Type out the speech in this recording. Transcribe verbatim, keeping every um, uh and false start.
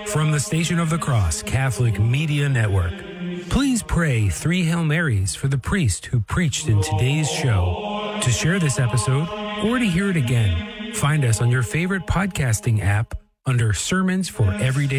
From the Station of the Cross Catholic Media Network, please pray three Hail Marys for the priest who preached in today's show. To share this episode or to hear it again, find us on your favorite podcasting app under Sermons for Everyday